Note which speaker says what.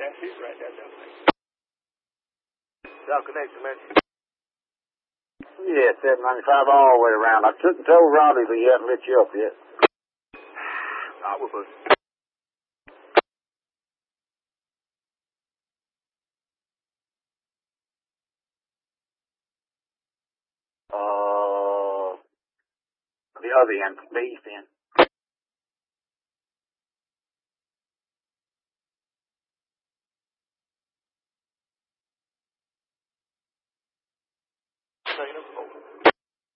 Speaker 1: that's it right there, though.
Speaker 2: South Connection, man.
Speaker 3: Yeah, 795 all the way around. I took and told Robbie, but he hasn't lit you up yet.
Speaker 2: I will push.
Speaker 3: The other end, the east end.
Speaker 2: Trainer, over.